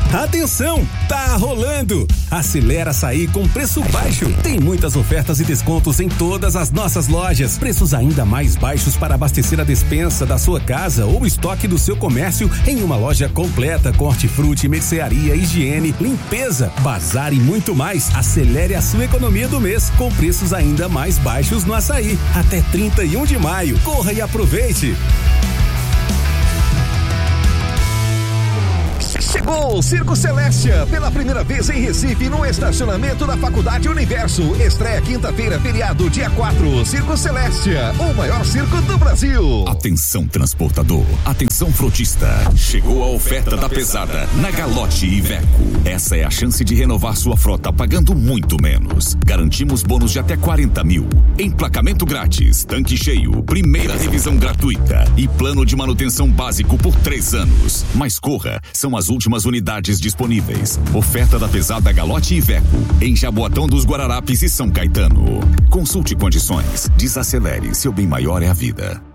Atenção, tá rolando! Acelera Açaí com preço baixo. Tem muitas ofertas e descontos em todas as nossas lojas. Preços ainda mais baixos para abastecer a despensa da sua casa ou estoque do seu comércio em uma loja completa com hortifruti, mercearia, higiene, limpeza, bazar e muito mais. Acelere a sua economia do mês com preços ainda mais baixos no Açaí. Até 31 de maio. Corra e aproveite! Chegou o Circo Celestia, pela primeira vez em Recife, no estacionamento da Faculdade Universo. Estreia quinta-feira, feriado, dia 4. Circo Celestia, o maior circo do Brasil. Atenção transportador, atenção frotista. Chegou a oferta da pesada na Galote Iveco. Essa é a chance de renovar sua frota pagando muito menos. Garantimos bônus de até 40 mil. Emplacamento grátis, tanque cheio, primeira revisão gratuita e plano de manutenção básico por 3 anos. Mas corra, são as últimas unidades disponíveis. Oferta da pesada Galote Iveco, em Jaboatão dos Guararapes e São Caetano. Consulte condições. Desacelere, seu bem maior é a vida.